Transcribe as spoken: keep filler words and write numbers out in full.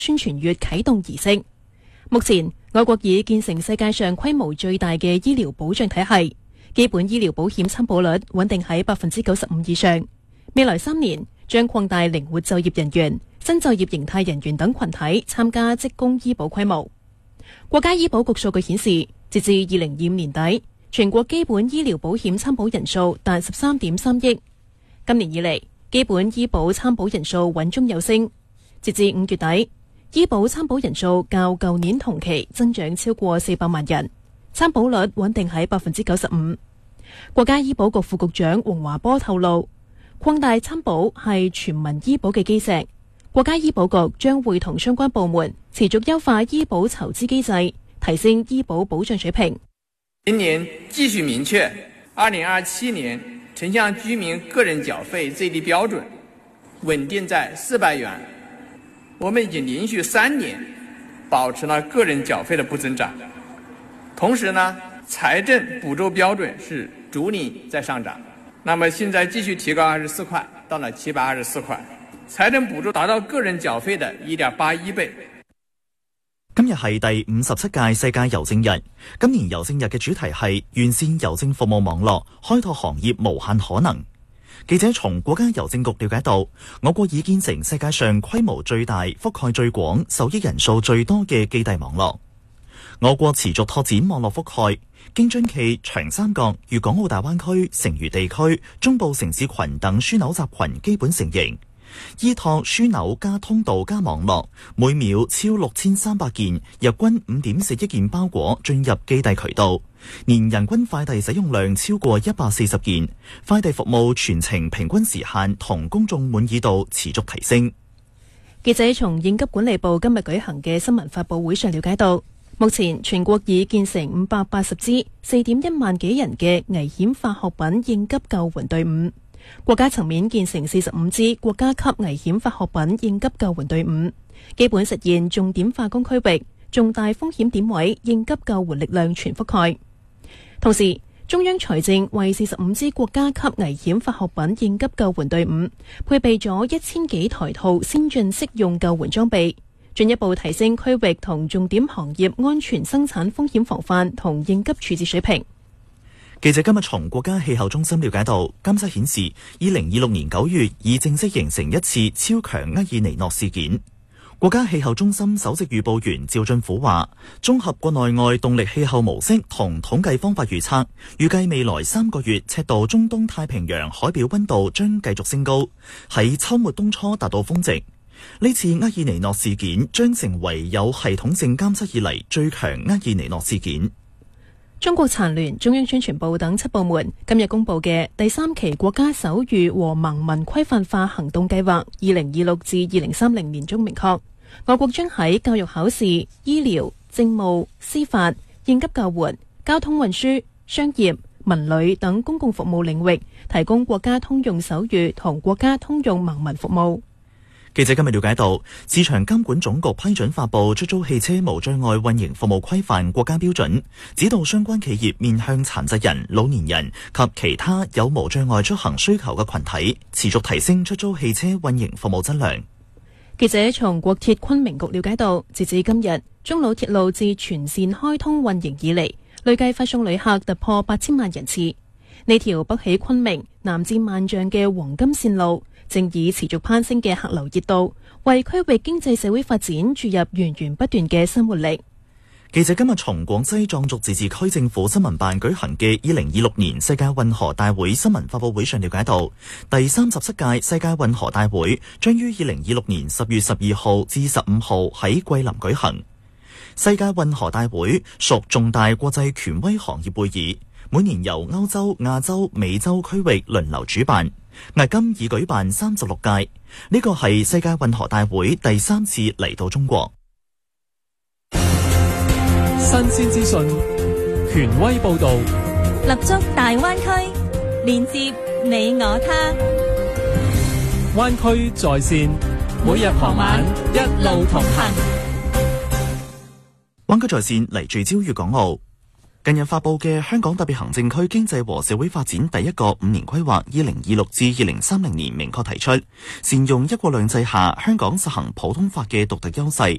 宣傳月啟動儀式。目前，我國已建成世界上規模最大嘅醫療保障體系，基本醫療保險參保率穩定喺百分之九十五以上。未來三年將擴大靈活就業人員、新就業形態人員等群體參加職工醫保規模。國家醫保局數據顯示，截至二零二五年底，全國基本醫療保險參保人數達十三點三億。今年以嚟，基本醫保參保人數穩中有升，截至五月底，醫保參保人數較舊年同期增長超過四百萬人，參保率穩定喺百分之九十五。國家醫保局副局長黃華波透露，擴大參保係全民醫保嘅基石，國家醫保局將會同相關部門持續優化醫保籌資機制，提升醫保保障水平。 今年繼續明確，二零二七年城鄉居民個人繳費最低標準穩定在四百元。我們已經連續三年保持了個人繳費的不增長，同時呢，財政補助標準是逐年在上漲。那麼現在繼續提高二十四塊，到了七百二十四塊，財政補助達到個人繳費的一點八一倍。 今日係第五十七屆世界郵政日，今年郵政日嘅主題係完善郵政服務網絡，開拓行業無限可能。記者從國家郵政局了解到，我國已建成世界上規模最大、覆蓋最廣、受益人數最多嘅寄遞網絡。我國持續拓展網絡覆蓋，京津冀、長三角、粵港澳大灣區、成渝地區、中部城市群等樞紐集群基本成型。依託樞紐加通道加網絡，每秒超六千三百件，日均五點四億件包裹進入寄遞渠道，年人均快遞使用量超過一百四十件，快遞服務全程平均時限同公眾滿意度持續提升。 記者從應急管理部今日舉行嘅新聞發佈會上了解到，目前全國已建成五百八十支四點一萬幾人嘅危險化學品應急救援隊伍。國家層面建成四十五支國家級危險化學品應急救援隊伍，基本實現重點化工區域、重大風險點位應急救援力量全覆蓋。同時，中央財政為四十五支國家級危險化學品應急救援隊伍配備咗一千幾台套先進適用救援裝備，進一步提升區域同重點行業安全生產風險防範同應急處置水平。 記者今日從國家氣候中心了解到，監測顯示，二零二六年九月已正式形成一次超強厄爾尼諾事件。國家氣候中心首席預報員趙俊虎話，綜合國內外動力氣候模式同統計方法預測，預計未來三個月赤道中東太平洋海表溫度將繼續升高，喺秋末冬初達到峰值。呢次厄爾尼諾事件將成為有系統性監測以嚟最強厄爾尼諾事件。 中國殘聯、中央宣傳部等七部門今日公布嘅第三期國家手語和盲文規範化行動計劃，二零二六至二零三零年中明確，我國將喺教育考試、醫療、政務、司法、應急救援、交通運輸、商業、文旅等公共服務領域提供國家通用手語同國家通用盲文服務。 記者今日了解到，市場監管總局批准發布出租汽車無障礙運營服務規範國家標準，指導相關企業面向殘疾人、老年人及其他有無障礙出行需求嘅群體，持續提升出租汽車運營服務質量。 記者從國鐵昆明局了解到，截至今日，中老鐵路自全線開通運營以嚟，累計發送旅客突破八千萬人次。呢條北起昆明、南至萬象嘅黃金線路，正以持續攀升嘅客流熱度，為區域經濟社會發展注入源源不斷嘅新活力。 記者今日從廣西壯族自治區政府新聞辦舉行嘅二零二六年世界運河大會新聞發佈會上了解到，第三十七屆世界運河大會將於二零二六年十月十二號至十五號喺桂林舉行。世界運河大會屬重大國際權威行業會議，每年由歐洲、亞洲、美洲區域輪流主辦，迄今已舉辦三十六屆，呢個係世界運河大會第三次嚟到中國。 新鮮資訊，權威報道， 立足大灣區，連接你我他。 灣區在線，每日傍晚一路同行。 灣區在線嚟聚焦粵港澳。 近日發布嘅香港特別行政區經濟和社會發展第一個五年規劃二零二六至二零三零年明確提出，善用一國兩制下香港實行普通法嘅獨特優勢，